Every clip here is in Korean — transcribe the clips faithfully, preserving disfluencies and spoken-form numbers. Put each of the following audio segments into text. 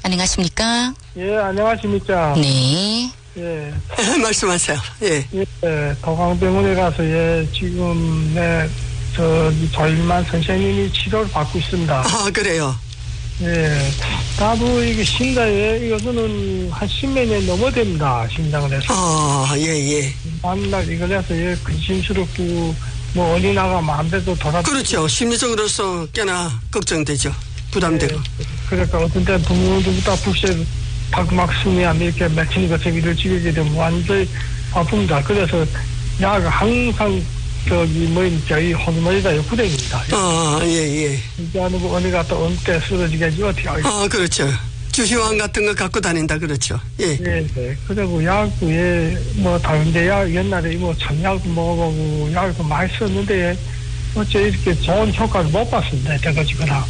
안녕하십니까? 예, 안녕하십니까? 네. 예. 말씀하세요. 예. 예, 도강병원에 가서, 예, 지금, 네, 저, 조일만 선생님이 치료를 받고 있습니다. 아, 그래요? 예. 나도 이게 심장에, 이거는 한 십몇 년 넘어 됩니다. 심장을 해서. 아, 예, 예. 만날 이걸 해서, 예, 근심스럽고, 뭐, 어린아가 마음대로 돌아. 그렇죠. 심리적으로서 꽤나 걱정되죠. 부담되고. 예, 그러니까 어떤 때는 부모들부터 불세 막 숨이 안 이렇게 맥히는 것처럼 일을 지게 되면 완전히 아픕니다. 그래서 약 항상 저기 뭐 저희 호르몬이다 역부대입니다. 아, 예, 예. 이제 하는 거 어느 갔다 온 때 쓰러지게 하지 어떻게 하겠어요? 아, 그렇죠. 주시황 같은 거 갖고 다닌다 그렇죠. 예. 예, 네. 그리고 약도 예, 뭐 다른데 약 옛날에 뭐 천약도 먹어보고 약도 많이 썼는데 어째 이렇게 좋은 효과를 못 봤습니다. 돼가지고나.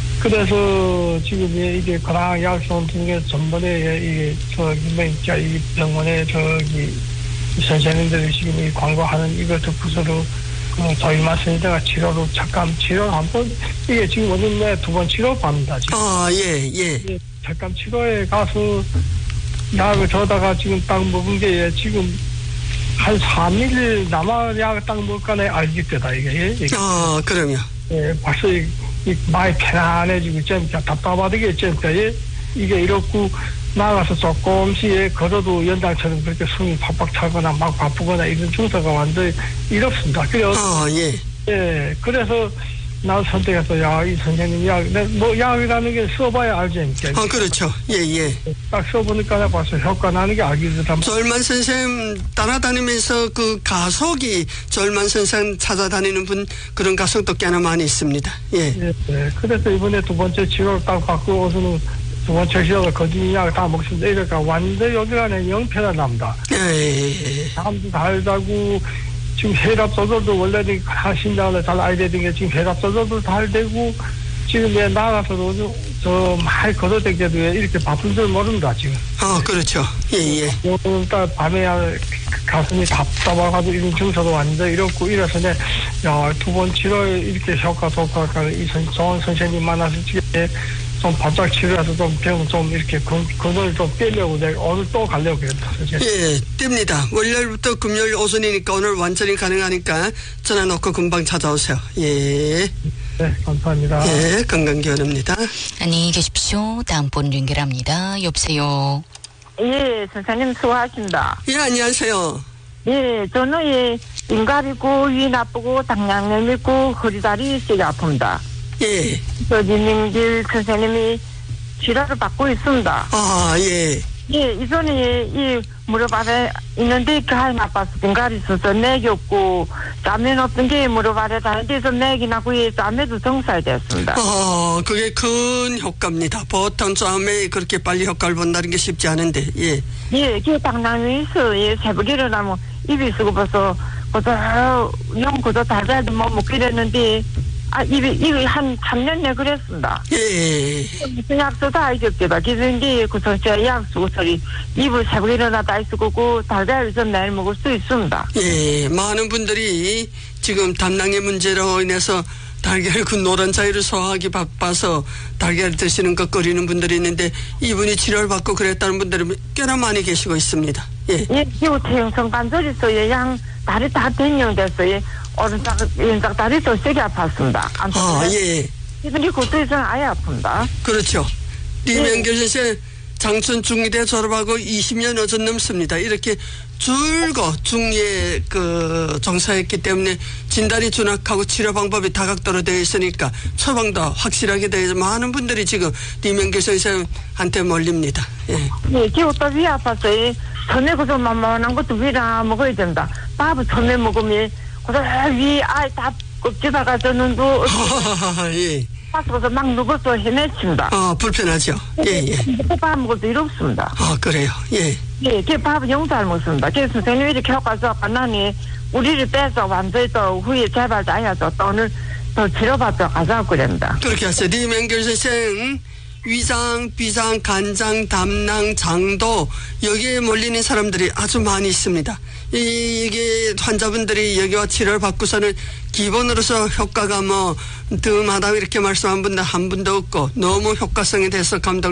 그래서 지금 이게 그랑 약성 중에 전번에 이게 저기 뭐있죠 이 병원에 저기 선생님들이 지금 이 광고하는 이걸 듣고서도 그 저희만 선생님들과 치료로 잠깐 치료를 한번 이게 지금 오늘 두 번 치료 받는다 지금. 아, 예, 예. 예, 잠깐 치료에 가서 약을 저다가 지금 딱 먹은 게 지금 한 삼 일 남아 약 딱 먹을까네 알겠다 이게. 예. 아, 그럼요. 예, 벌써 이, 이 많이 편안해지고 좀 답답하게 좀 예, 이게 이렇고 나가서 조금씩 예, 걸어도 연장처럼 그렇게 숨이 팍팍 차거나 막 바쁘거나 이런 증서가 완전히 이렇습니다. 그래서 아, 예. 예, 그래서 나 선택해서 야, 이 선생님 약, 뭐 약이라는 게 써봐야 알지 않습니까? 아, 그렇죠. 예, 예. 딱 써보니까 내가 벌써 효과 나는 게 알겠다. 절만 선생님 따라다니면서 그 가속이 절만 선생님 찾아다니는 분 그런 가속도 꽤나 많이 있습니다. 예. 예, 예. 그래서 이번에 두 번째 치료를 딱 받고 오서는 두 번째 치료를 거짓 약을 다 먹습니다. 이러니까 완전 여기 안에 영편을 납니다. 예, 예, 예. 잠도 달다고 지금 혈압 조절도 원래는 하신다고 잘 알게 된 게 지금 혈압 조절도 잘 되고 지금 왜 나가서도 저 많이 걸어다니게도 이렇게 바쁜 줄 모릅니다 지금. 아, 그렇죠. 예, 예. 오늘 딱 밤에 가슴이 답답하고 이런 증서도 완전 이렇고 이래서 내 야, 두 번 치료에 이렇게 효과 좋고 이 선, 좋은 선생님 만나서 지금 좀 바짝 치료해서 좀 병 좀 이렇게 근, 근을 좀 빼려고 내가 오늘 또 가려고 그랬다. 예, 뗍니다. 월요일부터 금요일 오전이니까 오늘 완전히 가능하니까 전화 놓고 금방 찾아오세요. 예. 네, 감사합니다. 예, 건강기원입니다. 안녕히 계십시오. 다음 번 연결합니다. 여보세요. 예, 선생님 수고하십니다. 예, 안녕하세요. 예, 저는 예, 인갈이고 위 나쁘고 당뇨염 있고 허리다리 세게 아픕니다. 예. 서진민길 선생님이 치료를 받고 있습니다. 아, 예. 예, 이전에 예, 이 무릎 아래 있는데 가을 나빠서 인갈이 있어서 맥이 없고 짬이 없던 게 무릎 아래 다른 데서 맥이 나고 예, 짬에도 정살되었습니다. 어, 그게 큰 효과입니다. 보통 짬에 그렇게 빨리 효과를 본다는 게 쉽지 않은데, 예. 예, 그 당뇨염이 있어. 예, 새벽에 일어나면 입이 쓰고 벌써 그저 영 그저 달달도 못 먹게 됐는데 아, 입이, 입이 한 삼 년 내 그랬습니다. 예. 무슨 약도 다 알겠다. 그래서 이제 그 전체 약 쓰고 소리 입을 새벽에 일어나다 쓰고 달걀을 좀 매일 먹을 수 있습니다. 예. 많은 분들이 지금 담낭의 문제로 인해서 달걀 그 노란 자유를 소화하기 바빠서 달걀 드시는 것 거리는 분들이 있는데 이분이 치료를 받고 그랬다는 분들이 꽤나 많이 계시고 있습니다. 예. 예, 기후 태형성 관절에서 양 다리 다 변형됐어요. 오른쪽, 왼쪽 다리 더 세게 아팠습니다. 아, 예. 이분이 그것에서는 아예 아픕니다. 그렇죠. 리명길 선생 장춘 중의대 졸업하고 이십 년 어전 넘습니다. 이렇게 줄고 중의에 그 종사했기 때문에 진단이 준확하고 치료 방법이 다각도로 되어 있으니까 처방도 확실하게 되어 있어 많은 분들이 지금 리명길 선생한테 몰립니다. 예. 예, 기후도 위 아팠어요. 처음에 그저 만만한 것도 위라 먹어야 된다. 밥을 처음에 먹으면 그저 위 아이 다 껍질다가 저는도 예. 가서 막 누워서 헤매칩니다. 아, 불편하죠. 예, 예. 밥 먹어도 이렇습니다. 아, 그래요. 예. 예, 그 밥은 영도 안 먹습니다. 그래서 선생님이 이렇게 효과서 간단히 우리를 빼서 완전히 또 후에 재발 다해서 또 오늘 또 치료받도록 하자고 그럽니다. 그렇게 하세요. 리명길 선생 위장, 비장, 간장, 담낭, 장도 여기에 몰리는 사람들이 아주 많이 있습니다. 이게 환자분들이 여기와 치료를 받고서는 기본으로서 효과가 뭐 뜸하다 이렇게 말씀한 분들 한 분도 없고 너무 효과성에 대해서 감동